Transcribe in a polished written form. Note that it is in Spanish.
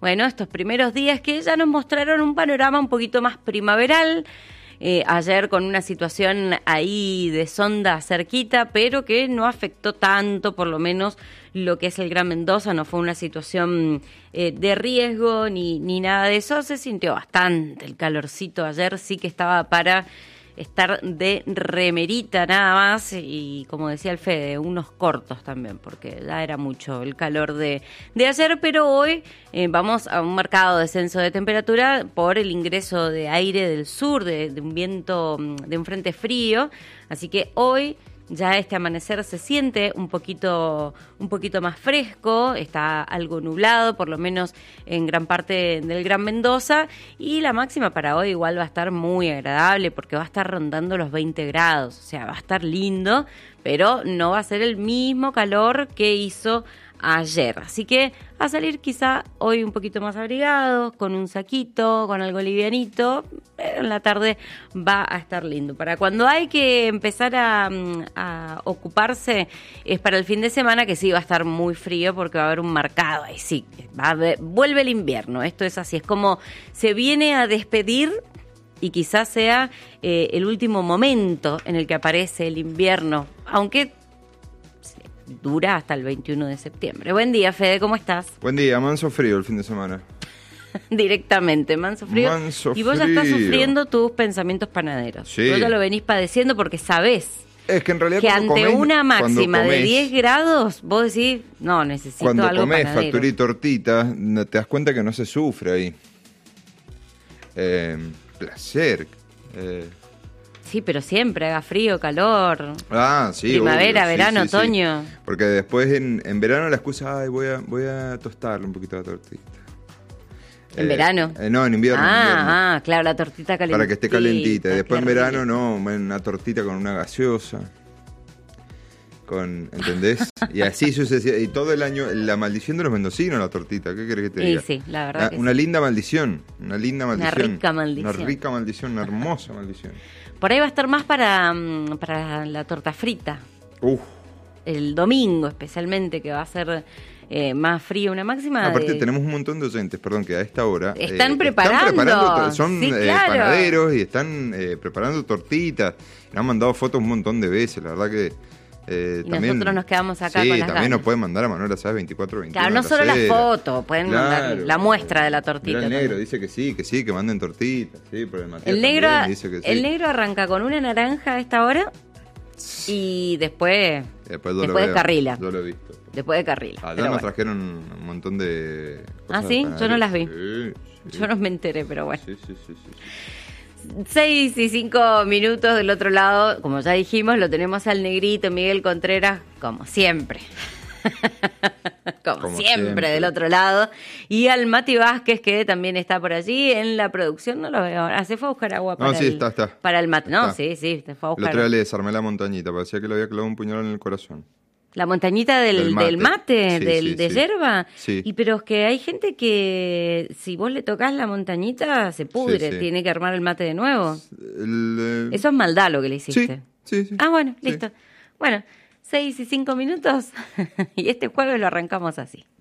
Bueno, estos primeros días que ya nos mostraron un panorama un poquito más primaveral. Ayer con una situación ahí de sonda cerquita, pero que no afectó tanto, por lo menos lo que es el Gran Mendoza, no fue una situación de riesgo ni nada de eso. Se sintió bastante el calorcito ayer, sí que estaba para estar de remerita nada más y, como decía el Fede, unos cortos también, porque ya era mucho el calor de ayer, pero hoy vamos a un marcado descenso de temperatura por el ingreso de aire del sur, de un viento, de un frente frío, así que hoy ya este amanecer se siente un poquito más fresco, está algo nublado, por lo menos en gran parte del Gran Mendoza, y la máxima para hoy igual va a estar muy agradable porque va a estar rondando los 20 grados, o sea, va a estar lindo, pero no va a ser el mismo calor que hizo ayer. Así que a salir quizá hoy un poquito más abrigados, con un saquito, con algo livianito, pero en la tarde va a estar lindo. Para cuando hay que empezar a ocuparse es para el fin de semana, que sí va a estar muy frío porque va a haber un marcado ahí, sí, vuelve el invierno, esto es así, es como se viene a despedir y quizás sea el último momento en el que aparece el invierno, aunque dura hasta el 21 de septiembre. Buen día, Fede, ¿cómo estás? Buen día, manso frío el fin de semana. Directamente, manso frío. Y vos ya estás sufriendo tus pensamientos panaderos. Sí. Vos ya lo venís padeciendo porque sabés es que en realidad que ante una máxima de 10 grados, vos decís, no, necesito algo panadero. Cuando comés factura y tortita, te das cuenta que no se sufre ahí. Placer. Sí, pero siempre haga frío, calor. Ah, sí. Primavera, obvio, verano, sí. otoño. Porque después en verano la excusa, ay, voy a tostarle un poquito la tortita. ¿En verano? No, en invierno. Claro, la tortita calentita. Para que esté calentita. Y después en verano, no, una tortita con una gaseosa. ¿Entendés? Y así sucesivamente. Y todo el año, la maldición de los mendocinos, la tortita. ¿Qué querés que te diga? Sí, la verdad que una sí. linda maldición. Una linda maldición. Una rica maldición. Una rica maldición, una hermosa maldición. Por ahí va a estar más para la torta frita. El domingo especialmente, que va a ser más frío, una máxima. Aparte tenemos un montón de oyentes, perdón, que a esta hora están preparando. Son sí, claro. panaderos y están preparando tortitas. Nos han mandado fotos un montón de veces, la verdad que y también, nosotros nos quedamos acá con las también ganas. Nos pueden mandar a Manuela Sáez 2421. Claro, no solo la foto, pueden mandar la muestra de la tortita. El negro dice que sí, que manden tortitas, sí, por el Matías el negro, dice que sí. El negro arranca con una naranja a esta hora y después descarrila. Yo lo he visto. Después de carril. Allá nos trajeron un montón de cosas. ¿Ah, sí? Yo no las vi. Sí. Yo no me enteré, pero bueno. Sí. 6:05 del otro lado, como ya dijimos, lo tenemos al negrito Miguel Contreras, como siempre. como siempre del otro lado. Y al Mati Vázquez, que también está por allí en la producción, no lo veo ahora. Se fue a buscar agua para está. Para el mate. No, está. sí, se fue a buscar. El otro día le desarmé la montañita, parecía que le había clavado un puñal en el corazón. La montañita del mate, de yerba. Sí. Y pero es que hay gente que si vos le tocas la montañita se pudre, tiene que armar el mate de nuevo. Eso es maldad lo que le hiciste. Sí. Ah, bueno, listo. Bueno, 6:05 y este jueves lo arrancamos así.